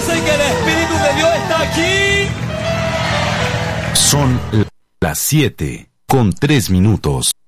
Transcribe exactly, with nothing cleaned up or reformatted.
dicen que el Espíritu de Dios está aquí. Son las siete con tres minutos.